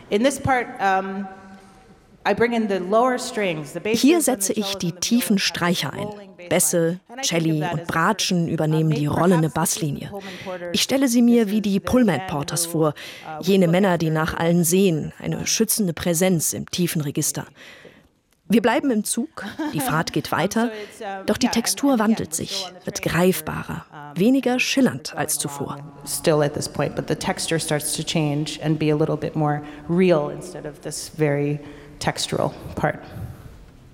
Hier setze ich die tiefen Streicher ein. Bässe, Celli und Bratschen übernehmen die rollende Basslinie. Ich stelle sie mir wie die Pullman Porters vor, jene Männer, die nach allen sehen, eine schützende Präsenz im tiefen Register. Wir bleiben im Zug, die Fahrt geht weiter, doch die Textur wandelt sich, wird greifbarer, weniger schillernd als zuvor. Still at this point, but the texture starts to change and be a little bit more real instead of this very textural part.